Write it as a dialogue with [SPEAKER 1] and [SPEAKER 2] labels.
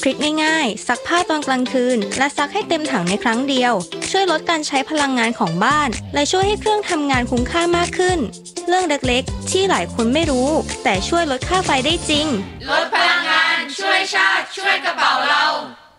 [SPEAKER 1] ทริคง่ายๆซักผ้าตอนกลางคืนและซักให้เต็มถังในครั้งเดียวช่วยลดการใช้พลังงานของบ้านและช่วยให้เครื่องทำงานคุ้มค่ามากขึ้นเรื่องเล็กๆที่หลายคนไม่รู้แต่ช่วยลดค่าไฟได้จริง
[SPEAKER 2] ลดพลังงานช่วยชาติช่วยกระเป๋าเรา